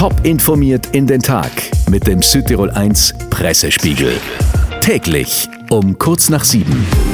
Top informiert in den Tag mit dem Südtirol 1 Pressespiegel. Täglich um kurz nach 7.